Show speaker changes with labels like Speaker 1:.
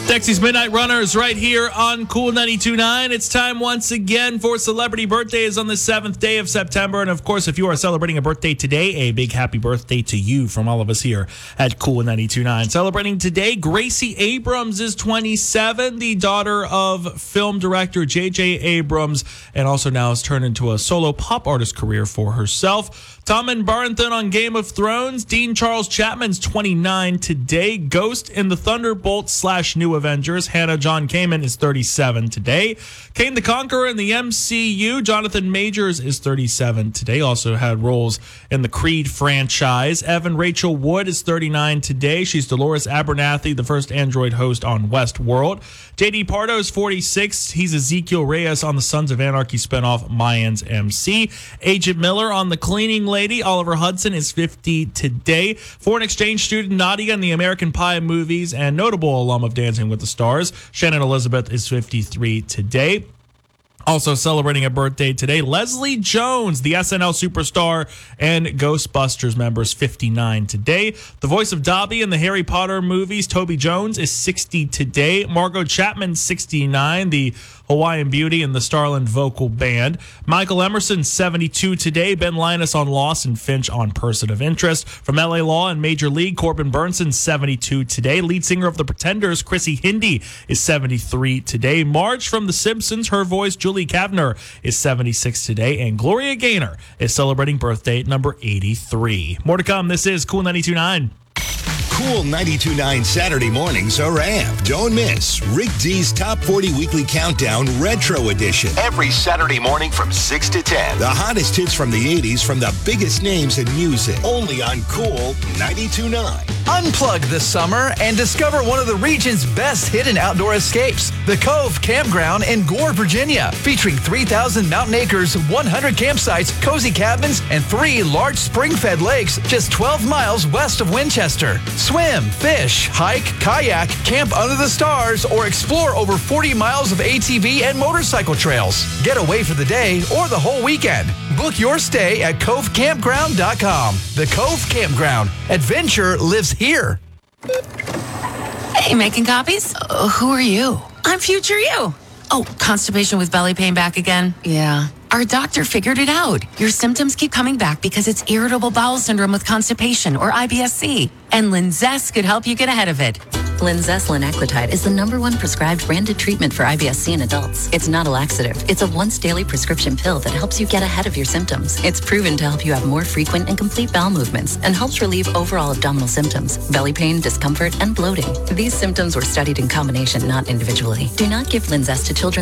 Speaker 1: Dexy's Midnight Runners right here on Cool 92.9. It's time once again for Celebrity Birthdays on the 7th day of September. And of course, if you are celebrating a birthday today, a big happy birthday to you from all of us here at Cool 92.9. Celebrating today, Gracie Abrams is 27, the daughter of film director J.J. Abrams, and also now has turned into a solo pop artist career for herself. Tommen Barrington on Game of Thrones. Dean Charles Chapman's 29 today. Ghost in the Thunderbolts / New Avengers. Hannah John Kamen is 37 today. Kane the Conqueror in the MCU. Jonathan Majors is 37 today. Also had roles in the Creed franchise. Evan Rachel Wood is 39 today. She's Dolores Abernathy, the first android host on Westworld. J.D. Pardo is 46. He's Ezekiel Reyes on the Sons of Anarchy spinoff Mayans MC. Agent Miller on The Cleaning Lady. Oliver Hudson is 50 today. Foreign exchange student Nadia in the American Pie movies and notable alum of Dancing with the Stars, Shannon Elizabeth, is 53 today. Also celebrating a birthday today, Leslie Jones, the SNL superstar and Ghostbusters member, is 59 today. The voice of Dobby in the Harry Potter movies, Toby Jones, is 60 today. Margot Chapman, 69, the Hawaiian Beauty and the Starland Vocal Band. Michael Emerson, 72 today. Ben Linus on Lost and Finch on Person of Interest. From LA Law and Major League, Corbin Burnson, 72 today. Lead singer of The Pretenders, Chrissy Hindi, is 73 today. Marge from The Simpsons, her voice, Julie Kavner, is 76 today. And Gloria Gaynor is celebrating birthday number 83. More to come. This is Cool 92.9.
Speaker 2: Cool 92.9 Saturday mornings are amped. Don't miss Rick D's Top 40 Weekly Countdown Retro Edition. Every Saturday morning from 6 to 10. The hottest hits from the 80s from the biggest names in music. Only on Cool 92.9.
Speaker 3: Unplug this summer and discover one of the region's best hidden outdoor escapes. The Cove Campground in Gore, Virginia. Featuring 3,000 mountain acres, 100 campsites, cozy cabins, and 3 large spring-fed lakes just 12 miles west of Winchester. Swim, fish, hike, kayak, camp under the stars, or explore over 40 miles of ATV and motorcycle trails. Get away for the day or the whole weekend. Book your stay at covecampground.com. The Cove Campground. Adventure lives here.
Speaker 4: Hey, making copies?
Speaker 5: Who are you?
Speaker 4: I'm future you. Oh, constipation with belly pain back again?
Speaker 5: Yeah.
Speaker 4: Our doctor figured it out. Your symptoms keep coming back because it's irritable bowel syndrome with constipation, or IBS-C. And Linzess could help you get ahead of it.
Speaker 5: Linzess linaclotide is the #1 prescribed branded treatment for IBS-C in adults. It's not a laxative. It's a once-daily prescription pill that helps you get ahead of your symptoms. It's proven to help you have more frequent and complete bowel movements and helps relieve overall abdominal symptoms, belly pain, discomfort, and bloating. These symptoms were studied in combination, not individually. Do not give Linzess to children